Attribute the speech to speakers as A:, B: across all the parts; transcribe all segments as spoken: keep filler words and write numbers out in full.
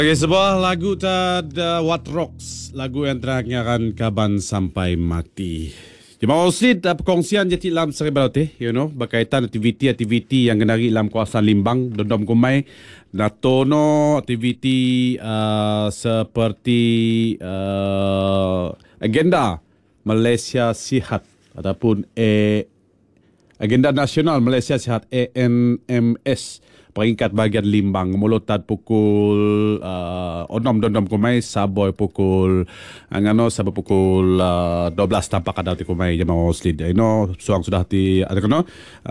A: Okay, sebuah lagu tad uh, What Rocks, lagu yang terakhir Kaban Sampai Mati. Jemaah Muslim, uh, perkongsian jadi dalam seribal teh, you know, berkaitan aktiviti-aktiviti yang genari dalam kawasan Limbang, Dondom Kumai, Natono, aktiviti uh, seperti uh, agenda Malaysia Sihat ataupun A, agenda nasional Malaysia Sihat A N M S. Peringkat bahagian Limbang mulutad pukul uh, onom dondom kumai saboy pukul angano saboy pukul uh, dua belas tampak ada di kumai jemaah Muslim. Ino suang sudah di ada kena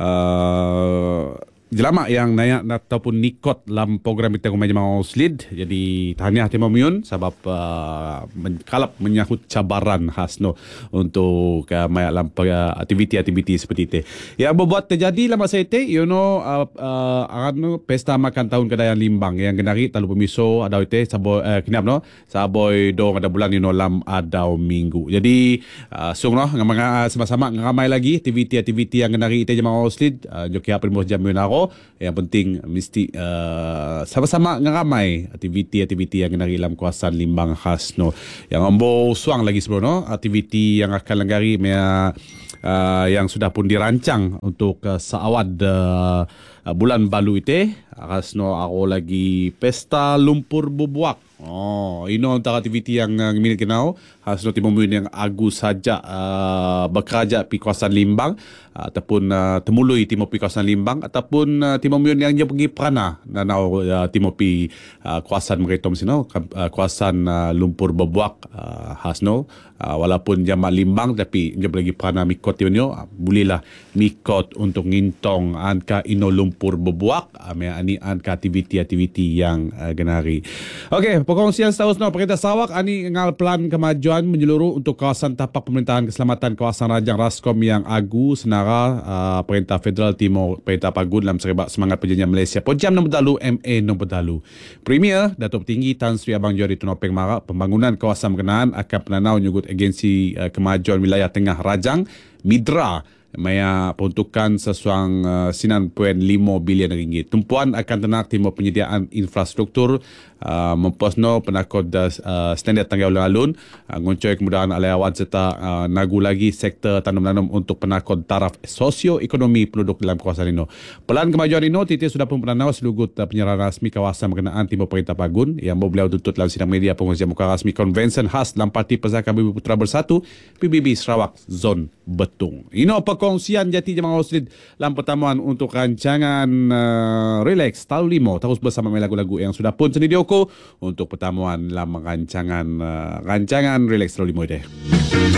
A: uh, jelama yang naik ataupun nikot dalam program kita kumai jemaah Muslim. Jadi tahniah timur miun sebab uh, men, kalap menyahut cabaran khas no untuk uh, mayak dalam uh, aktiviti-aktiviti seperti itu. Yang berbuat terjadi dalam masa itu, you know, uh, uh, ano, pesta makan tahun Kedayan Limbang yang genari talu pemiso ada itu saboy uh, kinap no saboy dong ada bulan you know lam ada minggu. Jadi uh, sung no ngama sama-sama ngamai lagi aktiviti-aktiviti yang genari itu jemaah Muslim uh, joki apa mo jam menaro. Yang penting mesti uh, sama-sama ngamai aktiviti-aktiviti yang genari dalam kawasan Limbang khas no. Yang ambo suang lagi sebelum no aktiviti yang akan lenggari mea Uh, yang sudah pun dirancang untuk uh, saawad uh, uh, bulan balu itu. Kasno ako lagi pesta lumpur bubuak. Oh, ino antara aktiviti yang uh, milik kenau. Kasno timumin yang agu saja uh, bekerja di kawasan Limbang uh, ataupun uh, temului timo pi kawasan Limbang ataupun uh, timumin yang dia pergi perana nanau uh, timo pi uh, kawasan meretom sino uh, kawasan uh, lumpur bubuak uh, Hasno uh, walaupun jamak Limbang tapi dia lagi perana mikot yunyo uh, bolehlah mikot untuk ngintong anka ino lumpur bubuak uh, ani anka aktiviti-aktiviti yang uh, genari. Okey, perkongsian seterusnya Pemerintah Sarawak ani ngal plan kemajuan menyeluruh untuk kawasan tapak pemerintahan keselamatan kawasan Rajang Raskom yang agu senara uh, Perintah Federal Timur Perintah Pagun dalam seribak semangat perjanjian Malaysia Pojam nombor dalu M A nombor dalu. Premier Datuk Tinggi Tan Sri Abang Johari Tunopeng Marak pembangunan kawasan berkenaan akan penanau nyugut agensi uh, kemajuan wilayah tengah Rajang Midra maya peruntukan sesuang uh, sembilan perpuluhan lima bilion ringgit. Tumpuan akan tenak timur penyediaan infrastruktur uh, memposno penakut uh, standard tangga alun uh, ngoncoi kemudahan alayawan serta uh, nagu lagi sektor tanam-tanam untuk penakut taraf sosioekonomi penduduk dalam kawasan ini. Pelan kemajuan ini Titi sudah pun penanau selugut uh, penyerahan rasmi kawasan berkenaan timur Perintah Pagun yang beliau tuntut dalam sidang media pengurusan muka rasmi konvensi khas dalam Parti Persatuan Bumi Putra Bersatu P B B Sarawak Zon Betung. Ini apa kongsian jati jemaah Muslim dalam pertemuan untuk rancangan uh, Relax Tahun lima terus bersama lagu-lagu yang sudah pun sedioko untuk pertemuan dalam rancangan uh, rancangan Relax Tahun lima ini.